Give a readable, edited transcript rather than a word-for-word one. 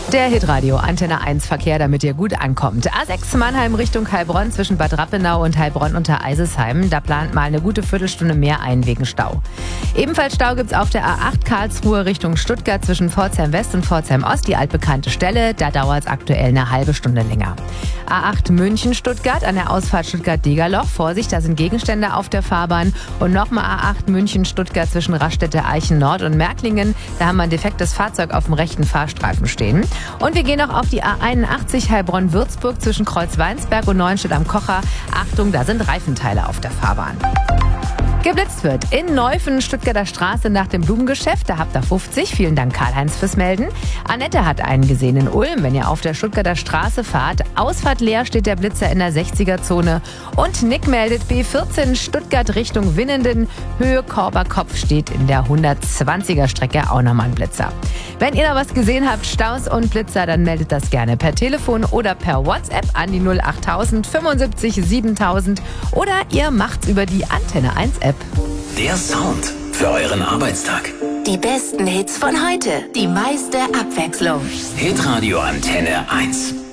Der Hitradio Antenne 1 Verkehr, damit ihr gut ankommt. A6 Mannheim Richtung Heilbronn zwischen Bad Rappenau und Heilbronn unter Eisesheim. Da plant mal eine gute Viertelstunde mehr ein wegen Stau. Ebenfalls Stau gibt's auf der A8 Karlsruhe Richtung Stuttgart zwischen Pforzheim West und Pforzheim Ost, die altbekannte Stelle. Da dauert es aktuell eine halbe Stunde länger. A8 München Stuttgart an der Ausfahrt Stuttgart-Degerloch. Vorsicht, da sind Gegenstände auf der Fahrbahn. Und nochmal A8 München Stuttgart zwischen Raststätte Eichen Nord und Märklingen. Da haben wir ein defektes Fahrzeug auf dem rechten Fahrstreifen stehen. Und wir gehen noch auf die A81 Heilbronn-Würzburg zwischen Kreuz-Weinsberg und Neuenstedt am Kocher. Achtung, da sind Reifenteile auf der Fahrbahn. Geblitzt wird in Neufen, Stuttgarter Straße nach dem Blumengeschäft. Da habt ihr 50. Vielen Dank, Karl-Heinz, fürs Melden. Annette hat einen gesehen in Ulm, wenn ihr auf der Stuttgarter Straße fahrt. Ausfahrt leer steht der Blitzer in der 60er-Zone. Und Nick meldet B14 Stuttgart Richtung Winnenden. Höhe Korberkopf steht in der 120er-Strecke auch nochmal ein Blitzer. Wenn ihr noch was gesehen habt, Staus und Blitzer, dann meldet das gerne per Telefon oder per WhatsApp an die 08000 75 7000 oder ihr macht's über die Antenne 1 App. Der Sound für euren Arbeitstag. Die besten Hits von heute, die meiste Abwechslung. Hitradio Antenne 1.